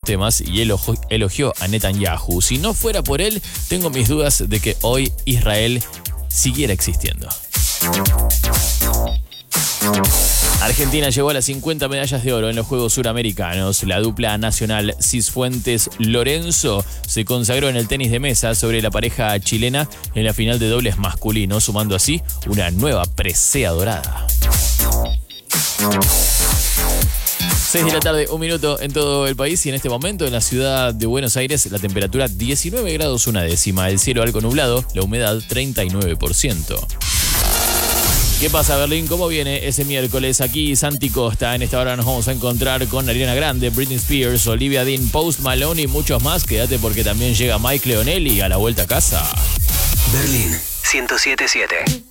temas y elogió a Netanyahu. Si no fuera por él, tengo mis dudas de que hoy Israel siguiera existiendo. Argentina llegó a las 50 medallas de oro en los Juegos Suramericanos. La dupla nacional Cisfuentes-Lorenzo se consagró en el tenis de mesa sobre la pareja chilena en la final de dobles masculino, sumando así una nueva presea dorada. 6 de la tarde, 1 minuto en todo el país y en este momento en la ciudad de Buenos Aires la temperatura 19 grados 1 décima, el cielo algo nublado, la humedad 39%. ¿Qué pasa, Berlín? ¿Cómo viene ese miércoles? Aquí Santi Costa. En esta hora nos vamos a encontrar con Ariana Grande, Britney Spears, Olivia Dean, Post Malone y muchos más. Quédate porque también llega Mike Leonelli a la vuelta a casa. Berlín 107.7.